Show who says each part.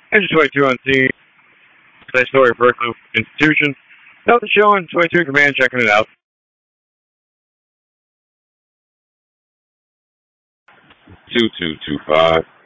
Speaker 1: Engine 22 on scene. Today's story, Berkeley Institution. Nothing showing. 22 command checking it out.
Speaker 2: 2225.